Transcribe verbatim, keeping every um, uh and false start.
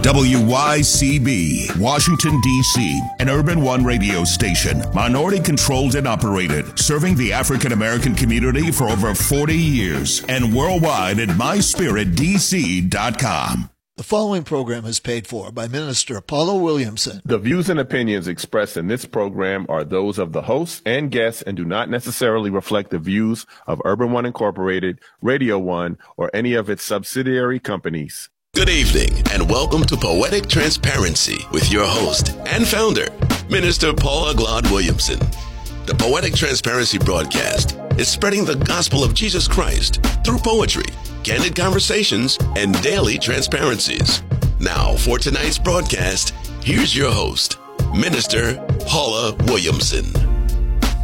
W Y C B, Washington, D C, an Urban One radio station, minority-controlled and operated, serving the African-American community for over forty years, and worldwide at my spirit d c dot com. The following program is paid for by Minister Paula Williamson. The views and opinions expressed in this program are those of the hosts and guests and do not necessarily reflect the views of Urban One Incorporated, Radio One, or any of its subsidiary companies. Good evening and welcome to Poetic Transparency with your host and founder, Minister Paula Glad Williamson. The Poetic Transparency broadcast is spreading the gospel of Jesus Christ through poetry, candid conversations, and daily transparencies. Now for tonight's broadcast, here's your host, Minister Paula Williamson.